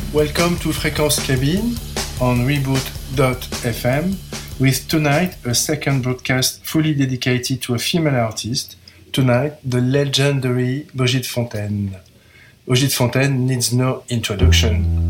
Welcome to Fréquence Cabine on Reboot.fm with tonight a second broadcast fully dedicated to a female artist, tonight the legendary Brigitte Fontaine. Brigitte Fontaine needs no introduction.